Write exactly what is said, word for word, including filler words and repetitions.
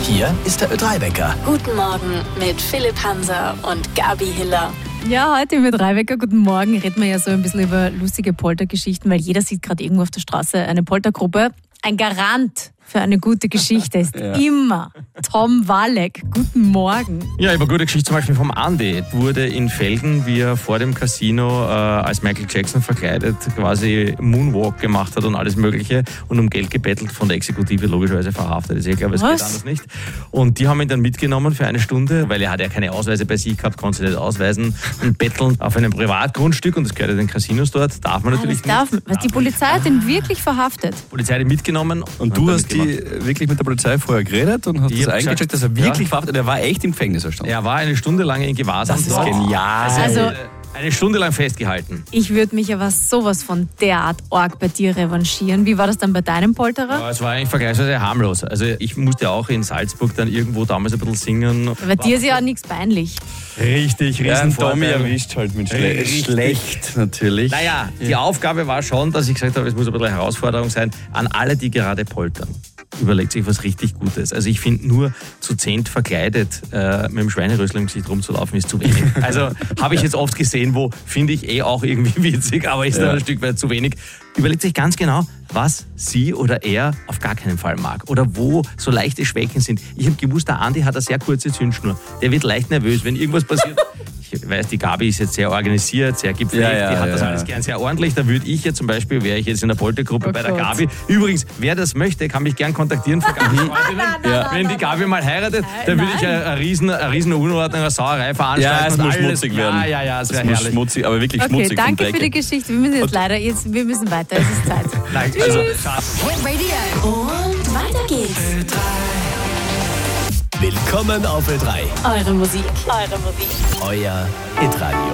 Hier ist der Ö drei Wecker. Guten Morgen mit Philipp Hanser und Gabi Hiller. Ja, heute im Ö drei Wecker, guten Morgen, reden wir ja so ein bisschen über lustige Poltergeschichten, weil jeder sieht gerade irgendwo auf der Straße eine Poltergruppe. Ein Garant für eine gute Geschichte ist ja. immer Tom Walek. Guten Morgen. Ja, über gute Geschichte zum Beispiel vom Andi. Wurde in Felden, wie er vor dem Casino äh, als Michael Jackson verkleidet quasi Moonwalk gemacht hat und alles Mögliche und um Geld gebettelt, von der Exekutive logischerweise verhaftet. Das ist ja klar, aber es geht anders nicht. Und die haben ihn dann mitgenommen für eine Stunde, weil er hat ja keine Ausweise bei sich gehabt, konnte sie nicht ausweisen und betteln auf einem Privatgrundstück und das gehört ja den Casinos dort, darf man natürlich ah, das nicht. Darf, was, die Polizei hat ihn wirklich verhaftet. Die Polizei hat ihn mitgenommen. Und du hast die wirklich mit der Polizei vorher geredet und hast ich das eingecheckt, dass er wirklich ja. verhaftet, er war echt im Gefängnis erstanden. Er war eine Stunde lang in Gewahrsam. Das ist dort. Genial. Also, also eine Stunde lang festgehalten. Ich würde mich aber sowas von derart arg bei dir revanchieren. Wie war das dann bei deinem Polterer? Ja, es war eigentlich vergleichsweise harmlos. Also ich musste auch in Salzburg dann irgendwo damals ein bisschen singen. Bei dir ist ja auch nichts peinlich. Richtig, ja, riesen Tommy erwischt halt mit Schle schlecht natürlich. Naja, die ja. Aufgabe war schon, dass ich gesagt habe, es muss ein bisschen eine Herausforderung sein, an alle, die gerade poltern. Überlegt sich was richtig Gutes. Also ich finde, nur zu zehnt verkleidet äh, mit dem Schweinerösel im Gesicht rumzulaufen ist zu wenig. Also habe ich jetzt oft gesehen, wo finde ich eh auch irgendwie witzig, aber ist ja. dann ein Stück weit zu wenig. Überlegt sich ganz genau, was sie oder er auf gar keinen Fall mag oder wo so leichte Schwächen sind. Ich habe gewusst, der Andi hat eine sehr kurze Zündschnur. Der wird leicht nervös, wenn irgendwas passiert. Ich weiß, die Gabi ist jetzt sehr organisiert, sehr gepflegt, ja, ja, die hat ja, das alles gern sehr ordentlich. Da würde ich jetzt zum Beispiel, wäre ich jetzt in der Poltergruppe oh bei der Gott. Gabi. Übrigens, wer das möchte, kann mich gern kontaktieren von Gabi. ja. Wenn die Gabi mal heiratet, dann würde ich eine, eine, riesen, eine riesen Unordnung, eine Sauerei veranstalten. Ja, es muss schmutzig werden. Ja, ja, ja, es wäre herrlich. Schmutzig, aber wirklich okay, schmutzig. Danke für die Geschichte. Wir müssen jetzt und leider, jetzt, wir müssen weiter, es ist Zeit. Nein, Tschüss. Also, Hit Radio. Und weiter geht's. Ö drei. Willkommen auf Ö drei. Eure Musik. Eure Musik. Euer Hit Radio.